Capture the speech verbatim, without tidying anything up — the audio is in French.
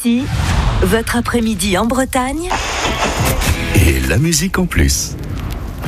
ici, votre après-midi en Bretagne. Et la musique en plus.